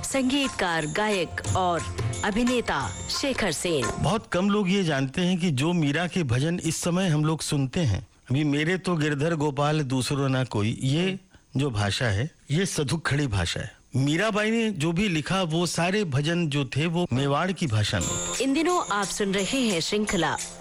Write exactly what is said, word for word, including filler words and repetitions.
संगीतकार, गायक और अभिनेता शेखर सेन। बहुत कम लोग ये जानते हैं कि जो मीरा के भजन इस समय हम लोग सुनते हैं, अभी मेरे तो गिरधर गोपाल दूसरो ना कोई, ये जो भाषा है ये सधुक खड़ी भाषा है। मीराबाई ने जो भी लिखा वो सारे भजन जो थे वो मेवाड़ की भाषा में। इन दिनों आप सुन रहे हैं श्रृंखला